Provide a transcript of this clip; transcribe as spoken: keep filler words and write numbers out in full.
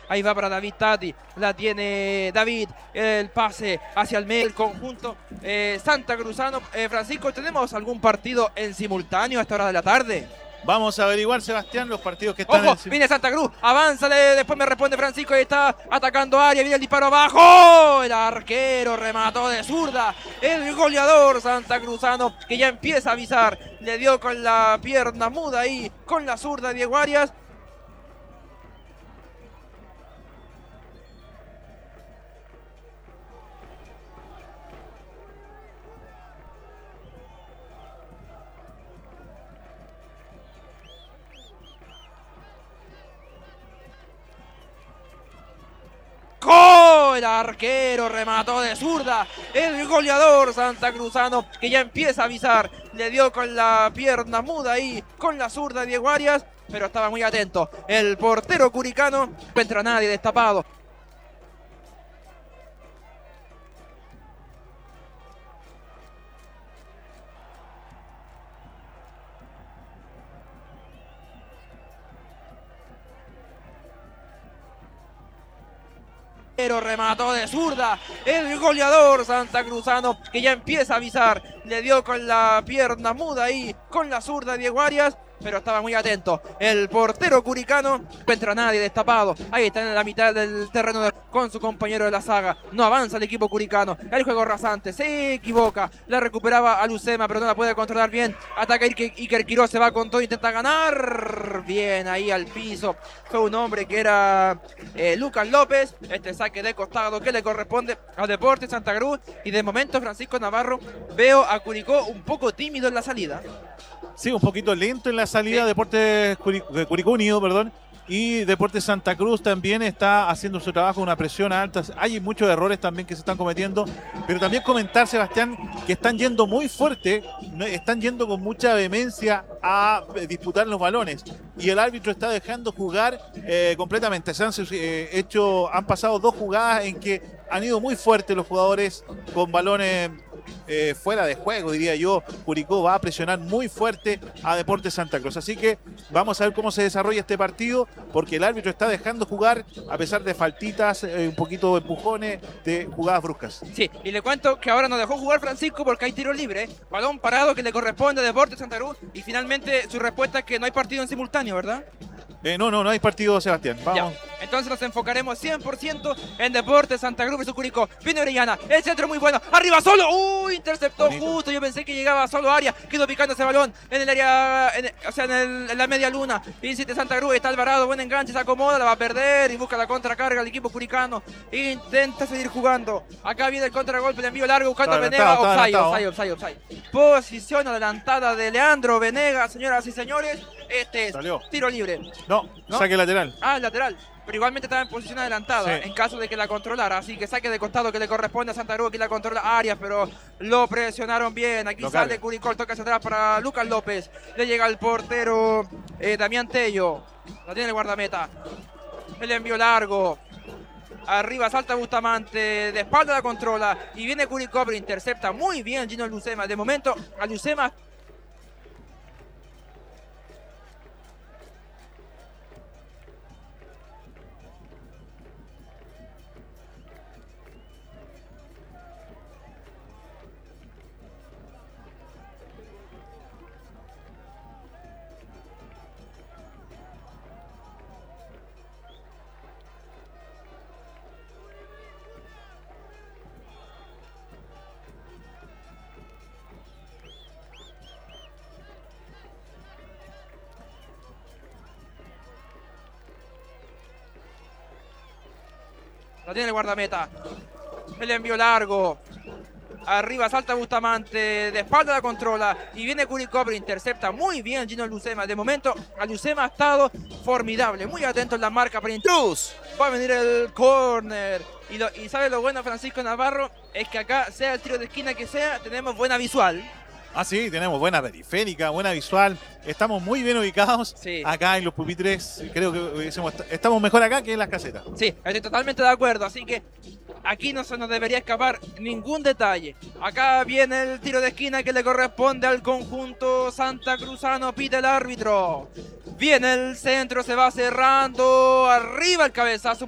Ahí va para David Tati. La tiene David. El pase hacia el medio, el conjunto eh, santacruzano. Eh, Francisco, ¿tenemos algún partido en simultáneo a esta hora de la tarde? Vamos a averiguar, Sebastián, los partidos que están... ¡Ojo! En... Viene Santa Cruz, avánzale, después me responde Francisco y está atacando área, viene el disparo abajo, el arquero remató de zurda, el goleador santacruzano que ya empieza a avisar, le dio con la pierna muda ahí, con la zurda Diego Arias. El arquero remató de zurda, el goleador santacruzano que ya empieza a avisar, le dio con la pierna muda ahí, con la zurda Diego Arias, pero estaba muy atento, el portero curicano, no encuentra a nadie destapado. Pero remató de zurda, el goleador santacruzano que ya empieza a avisar, le dio con la pierna muda ahí, con la zurda Diego Arias, pero estaba muy atento, el portero curicano, no encuentra a nadie destapado, ahí está en la mitad del terreno de, con su compañero de la saga, no avanza el equipo curicano, el juego rasante, se equivoca, la recuperaba a Lucema, pero no la puede controlar bien, ataca Iker, Iker Quiroz, se va con todo, intenta ganar, bien ahí al piso, fue un hombre que era eh, Lucas López, este saque de costado que le corresponde a Deportes Santa Cruz, y de momento Francisco Navarro, veo a Curicó un poco tímido en la salida. Sí, un poquito lento en la salida, sí. Deportes Curicó Unido, perdón. Y Deportes Santa Cruz también está haciendo su trabajo, una presión alta. Hay muchos errores también que se están cometiendo. Pero también comentar, Sebastián, que están yendo muy fuerte, están yendo con mucha vehemencia a disputar los balones. Y el árbitro está dejando jugar eh, completamente. Se han, eh, hecho, han pasado dos jugadas en que han ido muy fuertes los jugadores con balones eh, fuera de juego, diría yo. Curicó va a presionar muy fuerte a Deportes Santa Cruz. Así que vamos a ver cómo se desarrolla este partido, porque el árbitro está dejando jugar a pesar de faltitas, eh, un poquito de empujones, de jugadas bruscas. Sí, y le cuento que ahora no dejó jugar Francisco porque hay tiro libre, balón parado que le corresponde a Deportes Santa Cruz, y finalmente su respuesta es que no hay partido en simultáneo, ¿verdad? Eh, no, no, no hay partido, Sebastián. Vamos. Ya. Entonces nos enfocaremos cien por ciento en Deportes Santa Cruz versus Curicó. Viene Orellana, el centro muy bueno, arriba solo, uy, interceptó bonito. Justo, yo pensé que llegaba solo a área, quedó picando ese balón en el área, en el, o sea, en, el, en la media luna. Insiste Santa Cruz, está Alvarado, buen enganche, se acomoda, la va a perder y busca la contracarga del equipo curicano. Intenta seguir jugando. Acá viene el contragolpe, el envío largo buscando a Venegas, offside, offside, offside, offside. Posición adelantada de Leandro Venegas, señoras y señores. Este es Salió. Tiro libre. No, ¿no? Saque lateral. Ah, lateral. Pero igualmente estaba en posición adelantada, sí, en caso de que la controlara. Así que saque de costado que le corresponde a Santa Cruz, que la controla Arias, pero lo presionaron bien. Aquí Lo sale Curicó, toca hacia atrás para Lucas López. Le llega el portero eh, Damián Tello. La tiene el guardameta. El envío largo. Arriba salta Bustamante, de espalda la controla. Y viene Curicó, pero intercepta muy bien Gino Lucema. De momento, a Lucema... La tiene el guardameta. El envío largo. Arriba salta Bustamante, de espalda la controla. Y viene Curicó, pero intercepta muy bien Gino Lucema. De momento, a Lucema ha estado formidable. Muy atento en la marca para Intrus. Va a venir el córner. Y, lo, y sabe lo bueno, Francisco Navarro, es que acá, sea el tiro de esquina que sea, tenemos buena visual. Ah, sí, tenemos buena periférica, buena visual. Estamos muy bien ubicados sí. acá en los pupitres. Creo que estamos mejor acá que en las casetas. Sí, estoy totalmente de acuerdo. Así que aquí no se nos debería escapar ningún detalle. Acá viene el tiro de esquina que le corresponde al conjunto santacruzano. Pide el árbitro. Viene el centro, se va cerrando. Arriba el cabezazo.